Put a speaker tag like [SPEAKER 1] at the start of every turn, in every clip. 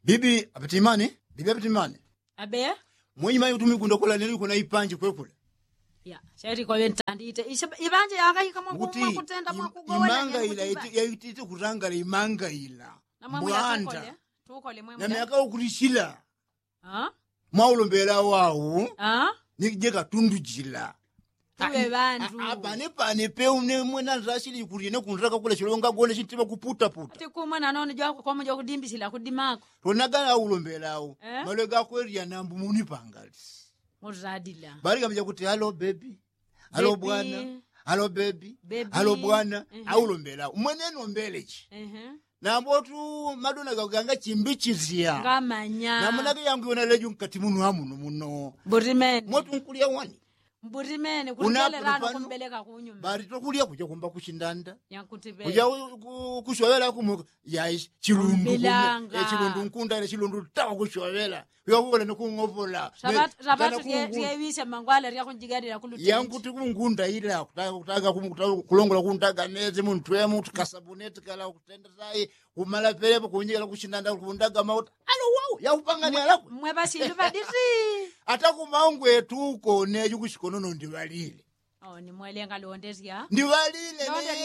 [SPEAKER 1] Bibi apatimane.
[SPEAKER 2] Abe?
[SPEAKER 1] Mwenye mayi utumi kundokola neli kuna ipanje kwekule.
[SPEAKER 2] Ya, shari kwa wentandite. Ibanje yanga kama kutenda mwakugowela.
[SPEAKER 1] Imanga ila ya itite kurangala imanga ila. Mwanda.
[SPEAKER 2] Tukole mwe
[SPEAKER 1] na miaka ukurishila
[SPEAKER 2] maulombela
[SPEAKER 1] wawu nikijeka tundu jila
[SPEAKER 2] tuwe bandu
[SPEAKER 1] pane pe umne mwena rashili kurine kunraka kula chilonga gone chintiba kuputa
[SPEAKER 2] ati kumana none jako kwa moja kudimbisila kudimako
[SPEAKER 1] ronagala ulombelawo malega kweria nambu muni pangali
[SPEAKER 2] muzadila
[SPEAKER 1] bali kamja kuti hello baby hello bwana hello baby hello bwana aulombelawo mweneno mbelechi na mbotu madona gaganga chimbichizia
[SPEAKER 2] ngamanya
[SPEAKER 1] na munake yangu yona leju nkati munu hamuno muno
[SPEAKER 2] burimene
[SPEAKER 1] motu nkulia wani
[SPEAKER 2] burimene kulele rano kumbeleka kunyumba
[SPEAKER 1] bari tokulia kuja kumba kushindanda
[SPEAKER 2] yankutibe
[SPEAKER 1] kuja kushwela kumu ya chilundu chilundu nkunda ile chilundu tawa kushwela yakukole nokungovola
[SPEAKER 2] rabatu tiyewisha mangwala ria kunjigadira kuluti
[SPEAKER 1] yankuti kungunda ile kutaka kulongola kuntaga neze muntu ya muntu kasabuneti kala kutendezai kumala pelepo kunjikala kushindanda kundaga mauta alo wao yakupangania lako
[SPEAKER 2] mwe bashindu badiri
[SPEAKER 1] atakumaungu etuko neju kushikonono ndivalile
[SPEAKER 2] ni mwelenga londezia
[SPEAKER 1] ndivalile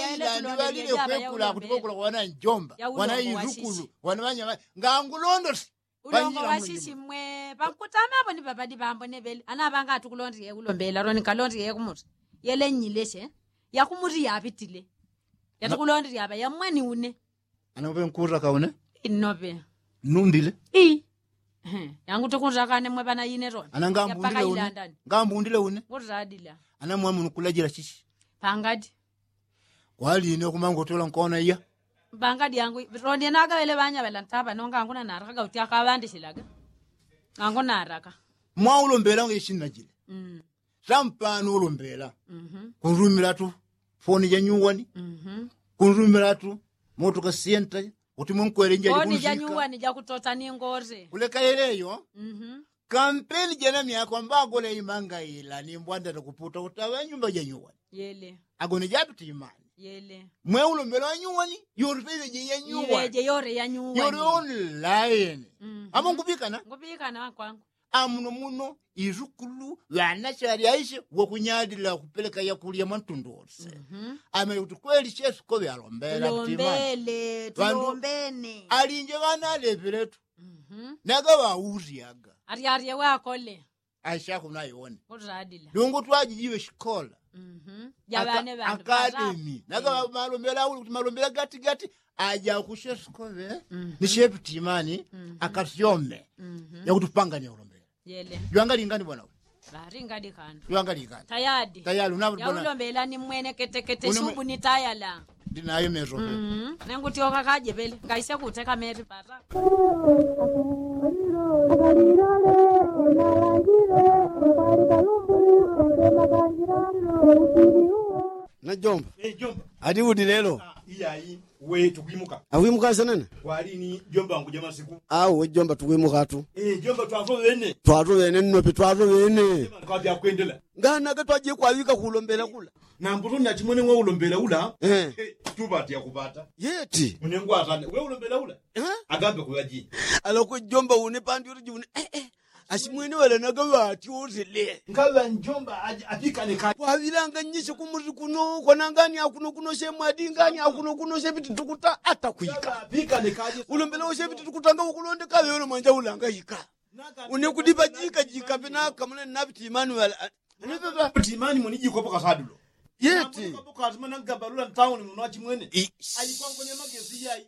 [SPEAKER 1] kwekula kutukula wana njomba wana irukulu wana wanya ngangulondo
[SPEAKER 2] ulongo wasisi mwe bakutama abo ni babadi bambo nebele anabanga atukulondiye kulombela roni kalondiye kumuthi yelenyileshe yakumuthi yapitile yatukulondiye aba yamweni une
[SPEAKER 1] anobe nkura kaone
[SPEAKER 2] inobe
[SPEAKER 1] numbile
[SPEAKER 2] yangu tokunza kane mwe bana yine ron
[SPEAKER 1] ngambundile une
[SPEAKER 2] ngozadila
[SPEAKER 1] ana mwe munukulajira chichi
[SPEAKER 2] pangadi
[SPEAKER 1] wali ine kumango tola nkona iya
[SPEAKER 2] bangadi yangu ronde naga wele banya bela ntaba nonga nguna naraka uti akabandishilaga ngona naraka
[SPEAKER 1] mwa ulombela ngeshinna jile sampano ulombela kunrumira tu foni ya nyuwani kunrumira tu moto ka sienta uti munkwere nje
[SPEAKER 2] kunzika oni ya nyuwani ja kutota ni ngore
[SPEAKER 1] kulekaleyo kampeni jana myako mbagole imanga ila ni mbwanda kuputa utawa nyumba ya nyuwani
[SPEAKER 2] yele
[SPEAKER 1] agone japi imani
[SPEAKER 2] yele
[SPEAKER 1] mwe ulombela nyuwani yorufeze je ya nyuwani
[SPEAKER 2] yeje yore ya nyuwani
[SPEAKER 1] yore online ama ngubikana
[SPEAKER 2] kwangu
[SPEAKER 1] muno izukulu wanachari aishe wokunyadila kupeleka ya kulia mantundose ame utukweli chesu ko byalombela
[SPEAKER 2] tulombene
[SPEAKER 1] alinje bana leveretu naga bauriyaga
[SPEAKER 2] ari wakole
[SPEAKER 1] aisha kunayone
[SPEAKER 2] kuzadila
[SPEAKER 1] lungu twajiwe shikola
[SPEAKER 2] yabane bantu
[SPEAKER 1] academy naga malombela uli malombela gati aja kusheskove ni shepu imani akasyome ya kutupanganya ulombela
[SPEAKER 2] yele
[SPEAKER 1] yuangali ngani bwana
[SPEAKER 2] baringadi kana
[SPEAKER 1] yuangali ngani
[SPEAKER 2] tayari
[SPEAKER 1] unabona
[SPEAKER 2] ya ulombela ni mwene kete subu ni tayala
[SPEAKER 1] ndinayo mezo
[SPEAKER 2] nenguti okakaje bele ngaise kuteka meri pata
[SPEAKER 3] na jomba adi udi lelo
[SPEAKER 1] iyayi we tukimuka
[SPEAKER 3] awimuka sanana
[SPEAKER 1] wali ni jomba wangu jama siku
[SPEAKER 3] we jomba tukimuka tu
[SPEAKER 1] jomba twazo wene
[SPEAKER 3] nnope twazo wene
[SPEAKER 1] kwa bya kwendela
[SPEAKER 3] ngana ke twaje kwawika kulombela kula
[SPEAKER 1] na mbutuna chimone mwe ulombela ula tubati yakupata
[SPEAKER 3] yeti
[SPEAKER 1] munengu atane we ulombela ula agambe kuyaji
[SPEAKER 3] aloko jomba une panduri june ashimwene wala nagawati uzile
[SPEAKER 1] ngaba njomba apikane ka
[SPEAKER 3] wavilanga nyisho kumuri kuno konangani akuno shemwadi ngani akuno shebiti tukuta atakuika
[SPEAKER 1] apikane kaje
[SPEAKER 3] ulombela oshebiti tukutanga ukulonde kawe yolo manja ulanga yika une kudipa jika bina kamune nabiti Emmanuel
[SPEAKER 1] nibeba imani moniji ko poka sadulo
[SPEAKER 3] yeti
[SPEAKER 1] ko poka zimana ngabalula town muno chimwene alikuwa kwenye magezi yai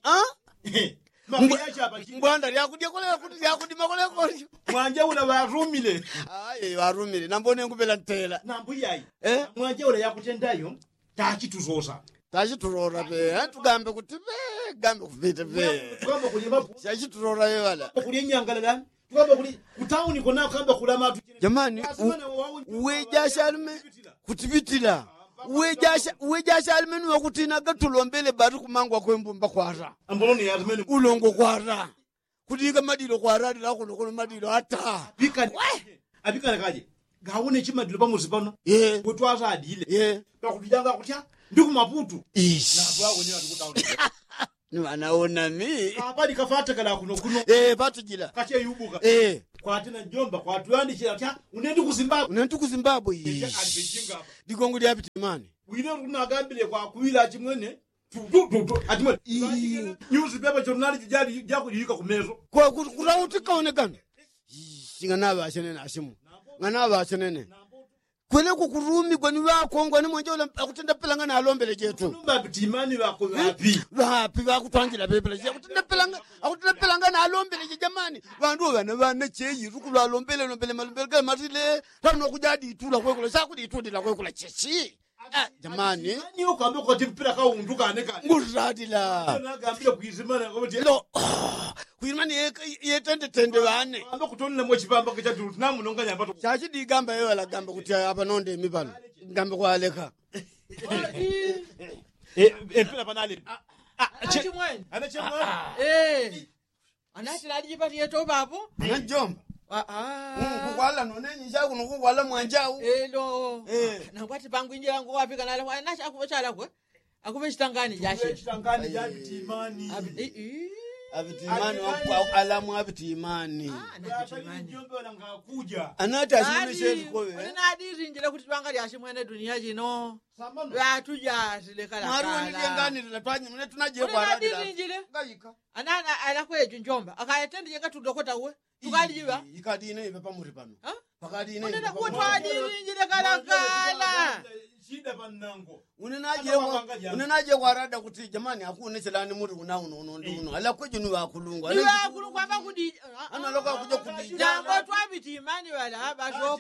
[SPEAKER 3] Mbwanda lyakudia kolela kuti lyakudima kolela koli
[SPEAKER 1] mwanje ula warumile
[SPEAKER 3] warumile nambone ngubela ntela
[SPEAKER 1] nambu yayi mwanje ula yakutendayo tachituzosa
[SPEAKER 3] pe tugambe kuti gambe kuvite
[SPEAKER 1] tugambe kulimba
[SPEAKER 3] tachituzosa ye wala
[SPEAKER 1] kulinyangala tugambe kuli kutauni kona kamba kulama
[SPEAKER 3] jamani uwejashalme kutibitila uwejasha alimeni wakutina gatulombele bari kumangwa kwembumba kwara
[SPEAKER 1] amboni ya alimeni
[SPEAKER 3] ulongo kwara kudiga madilo kwara dila kuno madilo ata
[SPEAKER 1] abikana kaje gawone chimadilo pamuzipano kutwaza adile bakudijanga kutya ndiku maputu
[SPEAKER 3] na
[SPEAKER 1] bwa kwenye ndikutaona
[SPEAKER 3] wanaona mi
[SPEAKER 1] Abali kafata kala kuno
[SPEAKER 3] patujila
[SPEAKER 1] kache yubuka. Kwati na Njomba kwatu yani chira unendi ku Zimbabwe.
[SPEAKER 3] unentu ku Zimbabwe
[SPEAKER 1] Alipejinga hapa.
[SPEAKER 3] digongo lya Bitimani
[SPEAKER 1] Wile unagambile kwa kuwila chimwene. Atimwe. Newspaper journal jali jako yika kumezo.
[SPEAKER 3] kwa kurauti kaonekana singa bashenene ashimu ngana bashenene kwele kukurumi kwani bakongwa ni mwenje ule akutenda pelanga na alombele jetu
[SPEAKER 1] Numba Bitimani bako wapi?
[SPEAKER 3] wapi bakutwangira bebele je akutenda pelanga na alombele je jamani bandu bana cheyi rukulwa alombele malombele kale matile tano kujadi itula kwekula sakudi itudila kwekula chechi jamani
[SPEAKER 1] Ni ukambe kwa timpira ka unduka aneka.
[SPEAKER 3] nguradila
[SPEAKER 1] Nagambile kuizimana ngomti.
[SPEAKER 3] lo kuimani yetende bane
[SPEAKER 1] Ambe kutonela mwe chipamba kichatu namu nonga nyamba to.
[SPEAKER 3] chachi digamba yewe la gamba kuti apa nonde mipano ngambe kwaleka
[SPEAKER 1] Empira panali.
[SPEAKER 2] Achimwene.
[SPEAKER 1] Ana chemwa.
[SPEAKER 2] Anati lalijipa yeto bapo.
[SPEAKER 3] na Njomba kukwala nonenyi chaku nokukwala mwanjau
[SPEAKER 2] Elo. Nakwati pangu injira ngo wapi kana la nashi akubachala kwe. Akube chitangani jashe.
[SPEAKER 1] Chitangani ya Bitimani.
[SPEAKER 3] abitimani alamu abitimani
[SPEAKER 1] Njombe wala ngakuja.
[SPEAKER 3] anati asimeshe kowe
[SPEAKER 2] Nadi rinjira kuti bangali ashimwene dunia jino. Batuja silekala.
[SPEAKER 3] maru ni ngani latwanyi mune tunaje kwa
[SPEAKER 2] Nadi
[SPEAKER 3] radio
[SPEAKER 2] rinjire.
[SPEAKER 3] ngayika
[SPEAKER 2] Anana alakweje Njomba. Akayatende yeka tudokota we. Tukalijiba.
[SPEAKER 3] ikadine ibe pamuri pano pakadine
[SPEAKER 2] Unena kutwadi rinjire kala.
[SPEAKER 1] Shida panango.
[SPEAKER 3] unenaje kwa rada kuti jamani hakune chelani muri kuna uno ala kweje ni wakulungwa
[SPEAKER 2] Niwa kulu kwamba kudi.
[SPEAKER 3] analoka kuja kudi
[SPEAKER 2] Jambo twabiti imani wala basho.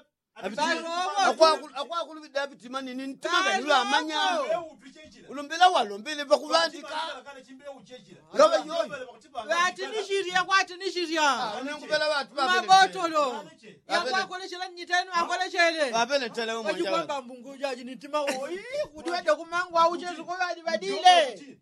[SPEAKER 3] akwa kulubida abitimani ni ntimanga niwe amanya ulombela walombele bakubandika ngaba yoyo
[SPEAKER 2] Wati nishiria kwati nishiria.
[SPEAKER 3] anengubela watu
[SPEAKER 2] Mabotolo. Yakwa koleshela nyitenu akoleshele.
[SPEAKER 3] babele tele mo njalo
[SPEAKER 2] Wajikwamba mbungu jaji nitima oyi kudiwede kumangwa uchezu kwa badile.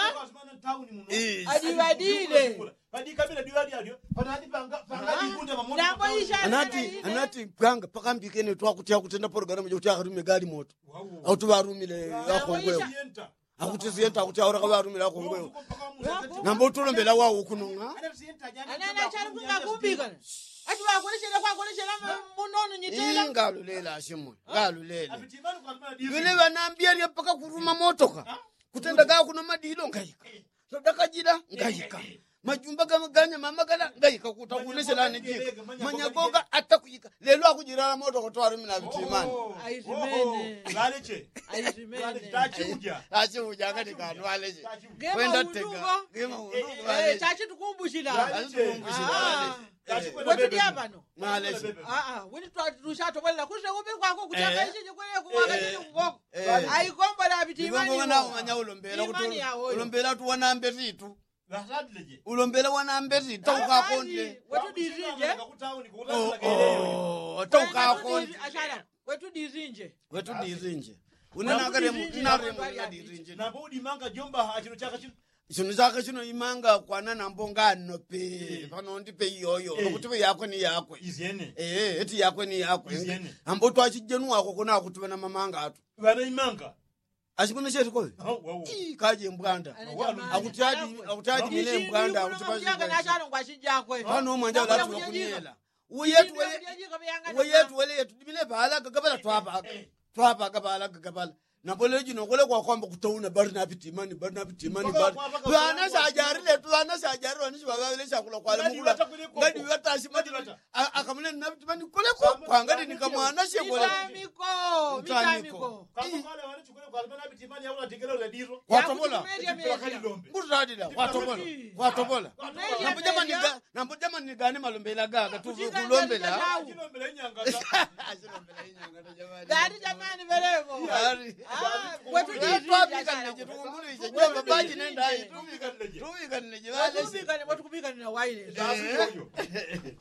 [SPEAKER 2] Adibadile.
[SPEAKER 1] Badika bila diwali alio. Panadi panga ikunda mamoto.
[SPEAKER 2] Nambo isha.
[SPEAKER 3] anati panga pakambikene twakutia kutenda program je kutia harume gari moto autu barumile akongwe akuti sienta akuti aura barumile akongwe nambo tulombela wawo kununga
[SPEAKER 2] Anana chari kungakumbika. Ati wakoleshela kwa koleshela munono nyitela.
[SPEAKER 3] ngalulela ashimwe ngalulela vile vanambia ria paka kuruma motoka kutenda kaa kuna madilo ngayika sodakajira ngayika majumba ganya mama gala ngayika kutakuleshelane jika manyagoga atakuyika lelo akujira moto kotwara mina Bitimani
[SPEAKER 2] Airimene.
[SPEAKER 1] Laleche.
[SPEAKER 2] Airimene.
[SPEAKER 1] Tachuja.
[SPEAKER 3] achiuja ngati kanu aleje
[SPEAKER 2] Gema
[SPEAKER 3] kwenda
[SPEAKER 2] undugo.
[SPEAKER 3] tega gema undugo
[SPEAKER 2] Chachi tukumbushila.
[SPEAKER 3] aleje
[SPEAKER 2] Wetu diapano.
[SPEAKER 3] aleje
[SPEAKER 2] Wini tushatobolela kushe kubi kwako kutaka ishi kwele kuwaka chini kukoko. Aikomba la Bitimani.
[SPEAKER 3] Ngombo wana umanya ulombela kuti ulombela tu wanambe ritu ulombela wanambe ritu ukakonde
[SPEAKER 2] Wetu dizinje.
[SPEAKER 3] taukakonde
[SPEAKER 2] Ashala. Wetu dizinje.
[SPEAKER 3] wetu dirinje unena kare munaremo ya dirinje
[SPEAKER 1] Nabudi manga Jomba achino chaka chino.
[SPEAKER 3] chino chake chino imanga kwana nambonga nope panondi pe iyoyo nokuti pe yakwe ni yakwe
[SPEAKER 1] Iziene.
[SPEAKER 3] eti yakwe ni yakwe
[SPEAKER 1] Iziene.
[SPEAKER 3] ambo twachijenu wako kuna kuti vana mamanga atu
[SPEAKER 1] Wana imanga.
[SPEAKER 3] achikuna cheti ko
[SPEAKER 1] Wow.
[SPEAKER 3] kaje mbwanda akutadi mile mbwanda akuti
[SPEAKER 2] Kuchanga na ashala ngwashijakwe.
[SPEAKER 3] pano mwanja latu wakunyela uyetu wele yetu dibile bala gagabala twapa gabala gagabala naboleji nokole kwa kwamba kutauna barna Bitimani bana sajarile tu bana sajarile wanishi babale shakula kwa lemukula ngadi watashi mati akamule na Bitimani kule kwa ngadi nikamwana shekole
[SPEAKER 2] Mitamiko.
[SPEAKER 1] Kale wale chukule kwa almana Bitimani ya unatikelo la diro.
[SPEAKER 3] kwatobola
[SPEAKER 1] Kalilombe.
[SPEAKER 3] kuradila kwatobola nambo jamani ni gani malombela gaga tu kulombela
[SPEAKER 1] Kilombele nyanga.
[SPEAKER 2] Dari jamani belevo.
[SPEAKER 3] Yari.
[SPEAKER 2] Wetu dizinje.
[SPEAKER 3] Twapikanileje tukumbulishe jomba baji nenda tumikanleje
[SPEAKER 2] Wetu kubika ni na waile.
[SPEAKER 1] Safi yoyo.